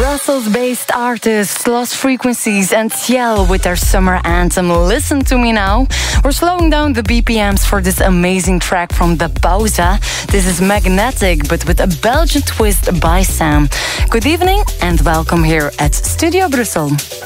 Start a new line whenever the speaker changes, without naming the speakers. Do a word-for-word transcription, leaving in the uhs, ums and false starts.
Brussels-based artists Lost Frequencies and Ciel with their summer anthem Listen to Me Now. We're slowing down the B P Ms for this amazing track from the Pausa. This is Magnetic, but with a Belgian twist by Sam. Good evening and welcome here at Studio Brussels.